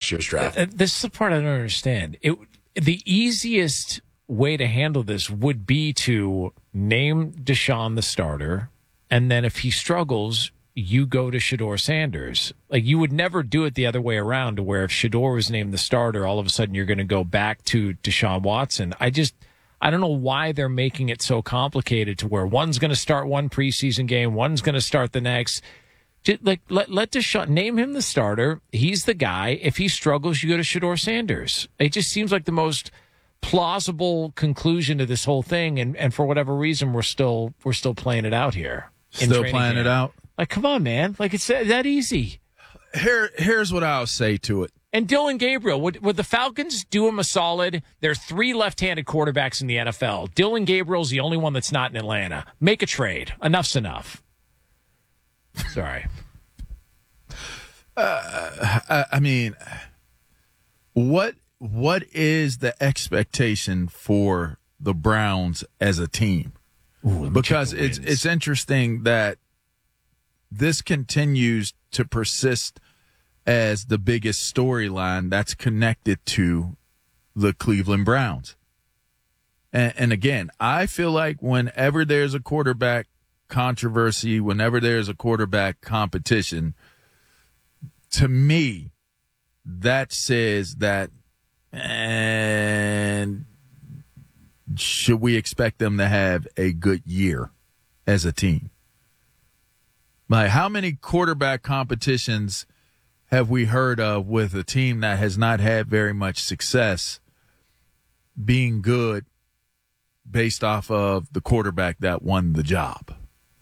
last year's draft. This is the part I don't understand. The easiest way to handle this would be to name Deshaun the starter, and then if he struggles, you go to Shedeur Sanders. Like, you would never do it the other way around, to where if Shedeur was named the starter, all of a sudden you're going to go back to Deshaun Watson. I don't know why they're making it so complicated to where one's going to start one preseason game, one's going to start the next. Just, like, let Deshaun, name him the starter. He's the guy. If he struggles, you go to Shedeur Sanders. It just seems like the most plausible conclusion to this whole thing, and for whatever reason, we're still playing it out here. Still playing it out. Like, come on, man! Like, it's that easy. Here's what I'll say to it. And Dylan Gabriel, would the Falcons do him a solid? There are 3 left-handed quarterbacks in the NFL. Dylan Gabriel's the only one that's not in Atlanta. Make a trade. Enough's enough. Sorry. I mean, what is the expectation for the Browns as a team? Because it's interesting that this continues to persist as the biggest storyline that's connected to the Cleveland Browns. And again, I feel like whenever there's a quarterback controversy, whenever there's a quarterback competition, to me, that says that, and should we expect them to have a good year as a team? Like, how many quarterback competitions have we heard of with a team that has not had very much success being good based off of the quarterback that won the job?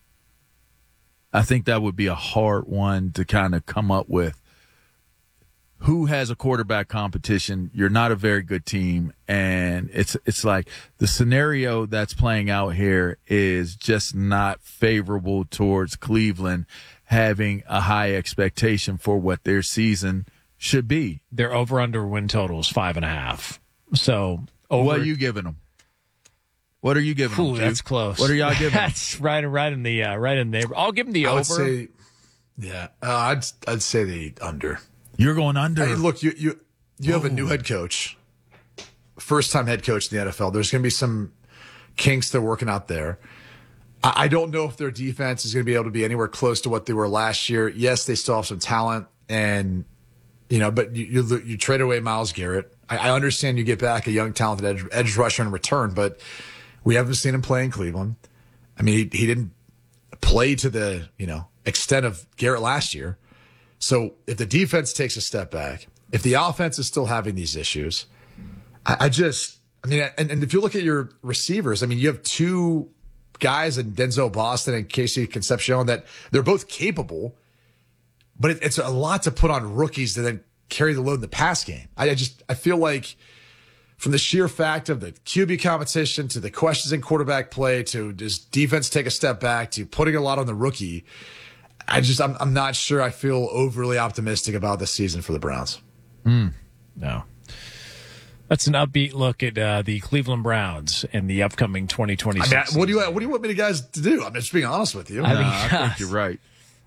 I think that would be a hard one to kind of come up with. Who has a quarterback competition? You're not a very good team, and it's like the scenario that's playing out here is just not favorable towards Cleveland having a high expectation for what their season should be. Their over-under win total is 5.5. So, what are you giving them? What are you giving them? That's close. What are y'all giving? That's right in the neighborhood. I'll give them the over. I'd say, I'd say the under. You're going under. I mean, look, you have a new head coach, first-time head coach in the NFL. There's going to be some kinks they're working out there. I don't know if their defense is going to be able to be anywhere close to what they were last year. Yes, they still have some talent, and but you trade away Myles Garrett. I understand you get back a young, talented edge rusher in return, but we haven't seen him play in Cleveland. I mean, he didn't play to the extent of Garrett last year. So if the defense takes a step back, if the offense is still having these issues, and if you look at your receivers, I mean, you have 2 guys in Denzel Boston and Casey Concepcion that they're both capable, but it's a lot to put on rookies to then carry the load in the pass game. I feel like from the sheer fact of the QB competition to the questions in quarterback play to does defense take a step back to putting a lot on the rookie, I'm not sure I feel overly optimistic about this season for the Browns. No. That's an upbeat look at the Cleveland Browns and the upcoming 2026 season. What do you want me to do? I'm just being honest with you. I think you're right.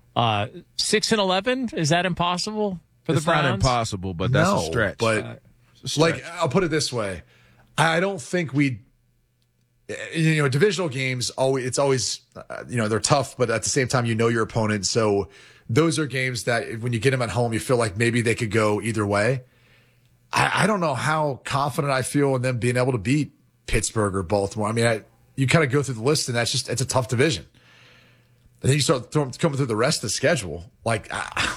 6-11, is that impossible for the Browns? It's not impossible, but that's a stretch. But like, I'll put it this way. I don't think divisional games it's always they're tough, but at the same time your opponent. So those are games that when you get them at home, you feel like maybe they could go either way. I don't know how confident I feel in them being able to beat Pittsburgh or Baltimore. I mean, you kind of go through the list, and it's a tough division. And then you start coming through the rest of the schedule. Like,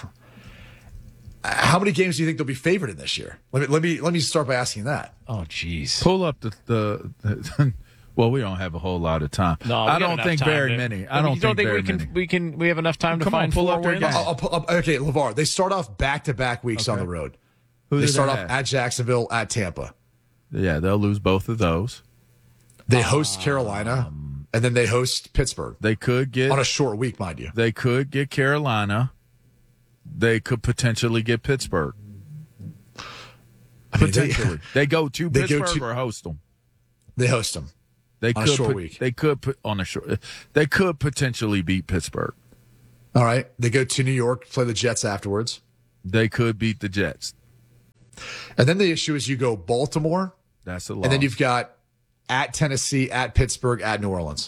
how many games do you think they'll be favored in this year? Let me start by asking that. Oh, jeez. Pull up the well, we don't have a whole lot of time. No, I don't think very many. I don't think very many. We have enough time to find pull 4 up their wins? games. Okay, LeVar, they start off back-to-back weeks on the road. They start off at Jacksonville, at Tampa. Yeah, they'll lose both of those. They host Carolina, and then they host Pittsburgh. They could get on a short week, mind you. They could get Carolina. They could potentially get Pittsburgh. Potentially, they go to Pittsburgh or host them. They host them. They on could a short week. They could put on a short. They could potentially beat Pittsburgh. All right, they go to New York, play the Jets afterwards. They could beat the Jets. And then the issue is you go Baltimore, That's a lot. and then you've got at Tennessee, at Pittsburgh, at New Orleans.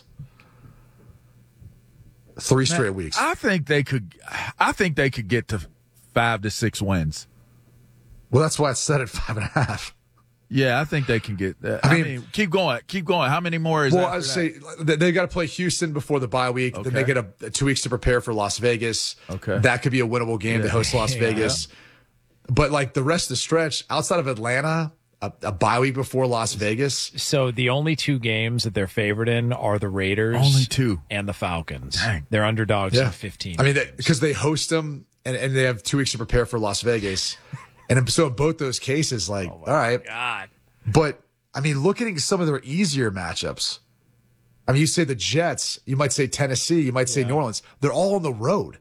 3 straight weeks. I think they could get to 5 to 6 wins. Well, that's why it's set at 5.5. Yeah, I think they can get that. I mean, keep going. How many more is Well, I'd say they got to play Houston before the bye week. Okay. Then they get 2 weeks to prepare for Las Vegas. Okay. That could be a winnable game to host Las Vegas. But like the rest of the stretch, outside of Atlanta, a bye week before Las Vegas. So the only 2 games that they're favored in are the Raiders. Only 2. And the Falcons. Dang. They're underdogs in 15. I mean, because they host them and they have 2 weeks to prepare for Las Vegas. And so in both those cases, like, all right. God. But, I mean, looking at some of their easier matchups, I mean, you say the Jets, you might say Tennessee, you might say New Orleans. They're all on the road.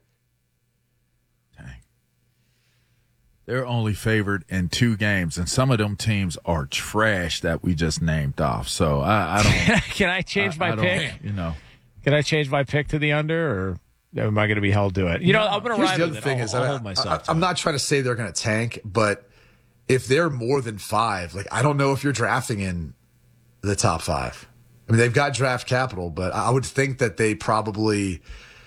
Dang. They're only favored in 2 games, and some of them teams are trash that we just named off. So I don't. Can I change my pick? Can I change my pick to the under, or am I going to be held to it? You know, I'm going to Here's ride the with other it. thing I'll hold myself. I'm not trying to say they're going to tank, but if they're more than 5, like, I don't know if you're drafting in the top 5. I mean, they've got draft capital, but I would think that they probably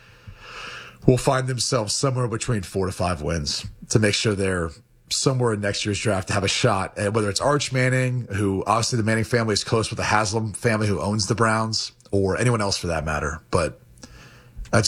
will find themselves somewhere between 4 to 5 wins to make sure they're somewhere in next year's draft to have a shot. And whether it's Arch Manning, who obviously the Manning family is close with the Haslam family who owns the Browns, or anyone else for that matter. But I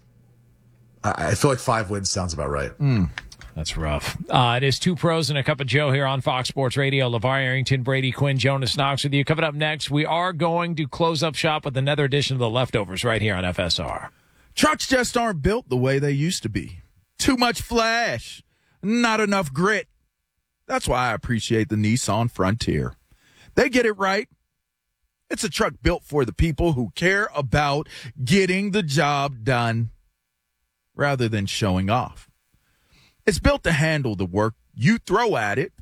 feel like 5 wins sounds about right. That's rough. It is 2 Pros and a Cup of Joe here on Fox Sports Radio. LeVar Arrington, Brady Quinn, Jonas Knox with you. Coming up next, we are going to close up shop with another edition of The Leftovers right here on FSR. Trucks just aren't built the way they used to be. Too much flash, not enough grit. That's why I appreciate the Nissan Frontier. They get it right. It's a truck built for the people who care about getting the job done rather than showing off. It's built to handle the work you throw at it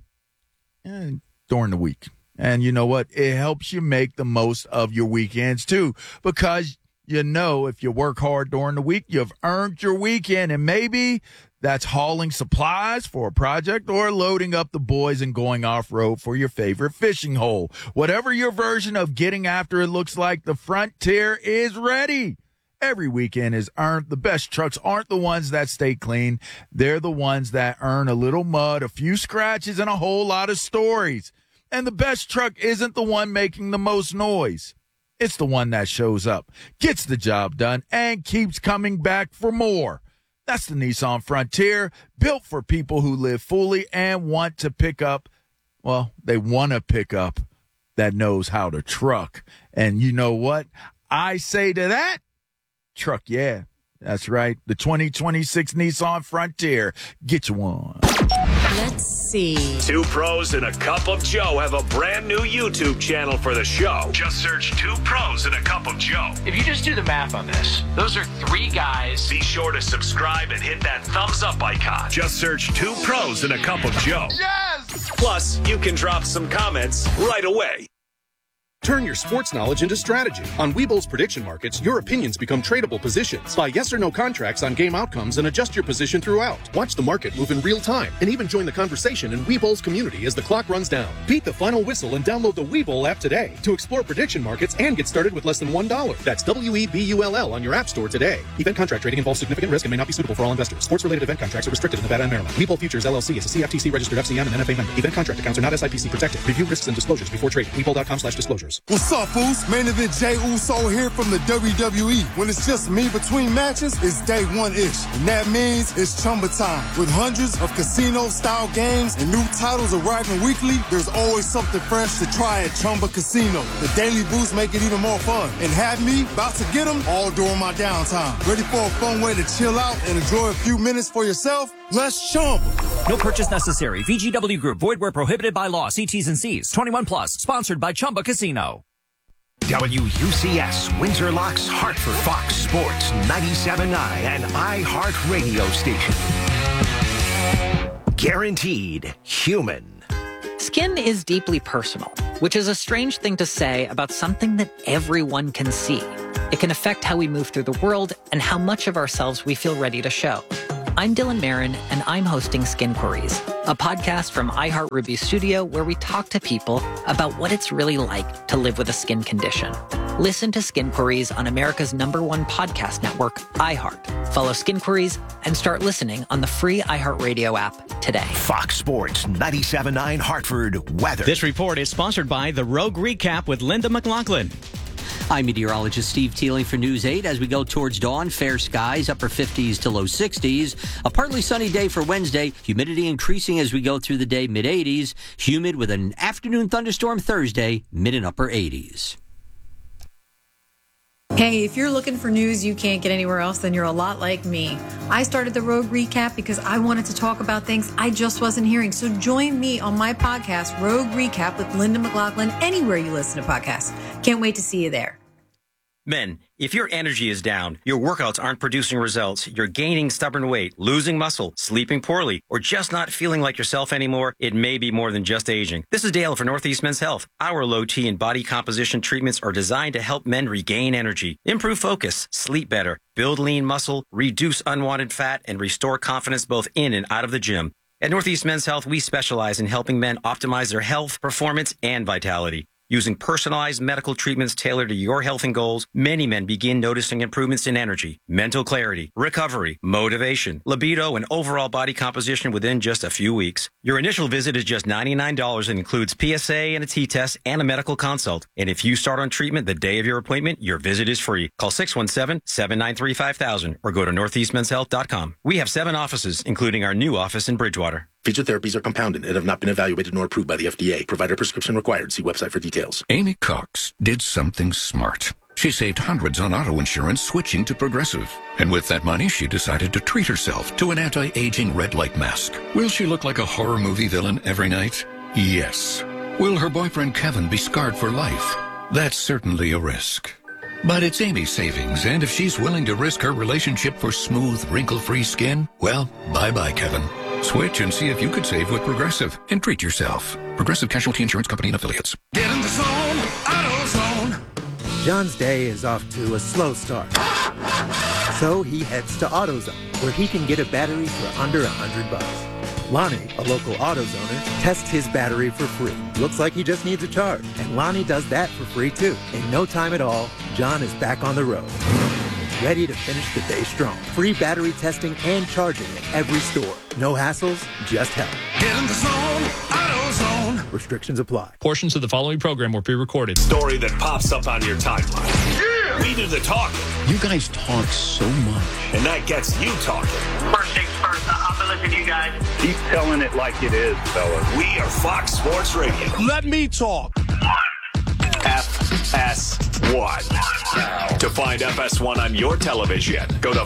during the week. And you know what? It helps you make the most of your weekends, too, because you know if you work hard during the week, you've earned your weekend. And maybe that's hauling supplies for a project or loading up the boys and going off-road for your favorite fishing hole. Whatever your version of getting after it looks like, the Frontier is ready. Every weekend is earned. The best trucks aren't the ones that stay clean. They're the ones that earn a little mud, a few scratches, and a whole lot of stories. And the best truck isn't the one making the most noise. It's the one that shows up, gets the job done, and keeps coming back for more. That's the Nissan Frontier, built for people who live fully and want to pick up, they want to pick up that knows how to truck. And you know what I say to that? Truck, yeah. That's right. The 2026 Nissan Frontier. Get you one. Let's see. 2 Pros and a Cup of Joe have a brand new YouTube channel for the show. Just search 2 Pros and a Cup of Joe. If you just do the math on this, those are 3 guys. Be sure to subscribe and hit that thumbs up icon. Just search 2 Pros and a Cup of Joe. Yes! Plus, you can drop some comments right away. Turn your sports knowledge into strategy. On Webull's prediction markets, your opinions become tradable positions. Buy yes or no contracts on game outcomes and adjust your position throughout. Watch the market move in real time and even join the conversation in Webull's community as the clock runs down. Beat the final whistle and download the Webull app today to explore prediction markets and get started with less than $1. That's WEBULL on your app store today. Event contract trading involves significant risk and may not be suitable for all investors. Sports-related event contracts are restricted in Nevada and Maryland. Webull Futures LLC is a CFTC registered FCM and NFA member. Event contract accounts are not SIPC protected. Review risks and disclosures before trading. Webull.com/disclosures. What's up, fools? Main event Jey Uso here from the WWE. When it's just me between matches, it's day 1-ish. And that means it's Chumba time. With hundreds of casino-style games and new titles arriving weekly, there's always something fresh to try at Chumba Casino. The daily boosts make it even more fun. And have me about to get them all during my downtime. Ready for a fun way to chill out and enjoy a few minutes for yourself? Let's Chumba. No purchase necessary. VGW Group. Void where prohibited by law. See T's and C's. 21 plus. Sponsored by Chumba Casino. WUCS, Windsor Locks, Hartford, Fox Sports, 97.9 and iHeart Radio Station. Guaranteed human. Skin is deeply personal, which is a strange thing to say about something that everyone can see. It can affect how we move through the world and how much of ourselves we feel ready to show. I'm Dylan Marin, and I'm hosting Skin Queries, a podcast from iHeartReview Studio where we talk to people about what it's really like to live with a skin condition. Listen to Skin Queries on America's #1 podcast network, iHeart. Follow Skin Queries and start listening on the free iHeartRadio app today. Fox Sports 97.9 Hartford weather. This report is sponsored by the Rogue Recap with Linda McLaughlin. I'm meteorologist Steve Teeling for News 8. As we go towards dawn, fair skies, upper 50s to low 60s. A partly sunny day for Wednesday. Humidity increasing as we go through the day, mid-80s. Humid with an afternoon thunderstorm Thursday, mid and upper 80s. Hey, if you're looking for news you can't get anywhere else, then you're a lot like me. I started the Rogue Recap because I wanted to talk about things I just wasn't hearing. So join me on my podcast, Rogue Recap with Linda McLaughlin, anywhere you listen to podcasts. Can't wait to see you there. Men, if your energy is down, your workouts aren't producing results, you're gaining stubborn weight, losing muscle, sleeping poorly, or just not feeling like yourself anymore, it may be more than just aging. This is Dale for Northeast Men's Health. Our low T and body composition treatments are designed to help men regain energy, improve focus, sleep better, build lean muscle, reduce unwanted fat, and restore confidence both in and out of the gym. At Northeast Men's Health, we specialize in helping men optimize their health, performance, and vitality. Using personalized medical treatments tailored to your health and goals, many men begin noticing improvements in energy, mental clarity, recovery, motivation, libido, and overall body composition within just a few weeks. Your initial visit is just $99 and includes PSA and a T-test and a medical consult. And if you start on treatment the day of your appointment, your visit is free. Call 617-793-5000 or go to northeastmenshealth.com. We have 7 offices, including our new office in Bridgewater. Featured therapies are compounded and have not been evaluated nor approved by the FDA. Provider prescription required. See website for details. Amy Cox did something smart. She saved hundreds on auto insurance switching to Progressive. And with that money, she decided to treat herself to an anti-aging red light mask. Will she look like a horror movie villain every night? Yes. Will her boyfriend Kevin be scarred for life? That's certainly a risk. But it's Amy's savings, and if she's willing to risk her relationship for smooth, wrinkle-free skin, well, bye-bye, Kevin. Switch and see if you could save with Progressive and treat yourself. Progressive Casualty Insurance Company and Affiliates. Get in the zone, AutoZone. John's day is off to a slow start. So he heads to AutoZone, where he can get a battery for under $100. Lonnie, a local AutoZoner, tests his battery for free. Looks like he just needs a charge. And Lonnie does that for free too. In no time at all, John is back on the road. Ready to finish the day strong. Free battery testing and charging at every store. No hassles, just help. Get in the zone, AutoZone. Restrictions apply. Portions of the following program were pre-recorded. Story that pops up on your timeline. Yeah! We do the talking. You guys talk so much. And that gets you talking. First things first, I'm going to listen to you guys. Keep telling it like it is, fellas. We are Fox Sports Radio. Let me talk. FS1. To find FS1 on your television, go to